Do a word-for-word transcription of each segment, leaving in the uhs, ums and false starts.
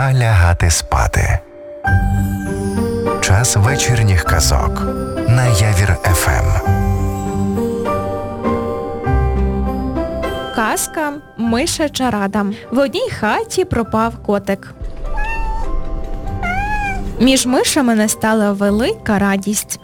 Пора лягати спати. Час вечірніх казок на Явір еф ем. Казка «Мишача рада». В одній хаті пропав котик. Між мишами настала велика радість.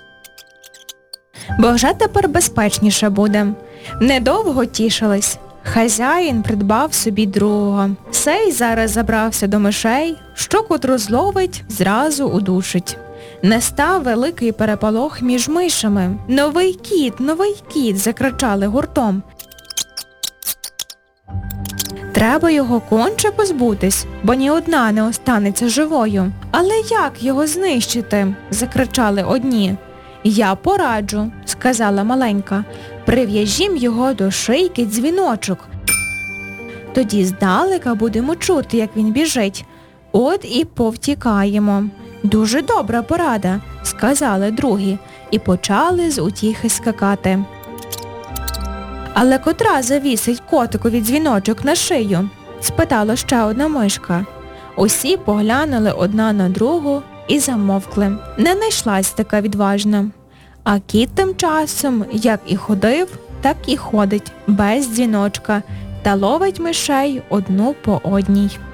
Бо вже тепер безпечніше буде. Недовго тішились. Хазяїн придбав собі другого. Сей зараз забрався до мишей, що котру зловить, зразу удушить. Настав великий переполох між мишами. «Новий кіт, новий кіт!» – закричали гуртом. Треба його конче позбутись, бо ні одна не останеться живою. Але як його знищити? Закричали одні. Я пораджу, сказала маленька. Прив'яжім його до шийки дзвіночок. Тоді здалека будемо чути, як він біжить. От і повтікаємо. Дуже добра порада, сказали другі, і почали з утіхи скакати. Але котра завісить котикові дзвіночок на шию? Спитала ще одна мишка. Усі поглянули одна на другу і замовкли. Не знайшлась така відважна. А кіт тим часом, як і ходив, так і ходить, без дзвіночка, та ловить мишей одну по одній.